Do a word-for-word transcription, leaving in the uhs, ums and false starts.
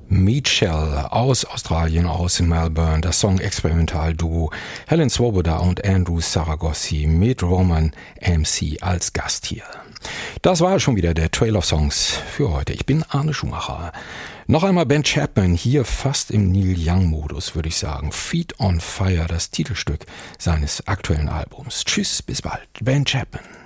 Meatshell aus Australien, aus Melbourne, das Song-Experimental-Duo Helen Swoboda und Andrew Saragossi mit Roman M C als Gast hier. Das war schon wieder der Trail of Songs für heute. Ich bin Arne Schumacher. Noch einmal Ben Chapman, hier fast im Neil Young-Modus, würde ich sagen. Feet on Fire, das Titelstück seines aktuellen Albums. Tschüss, bis bald. Ben Chapman.